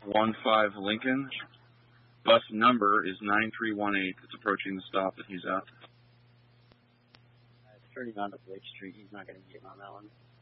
15 Lincoln. Bus number is 9318. It's approaching the stop that he's at. It's turning onto Blake Street. He's not going to get on that one.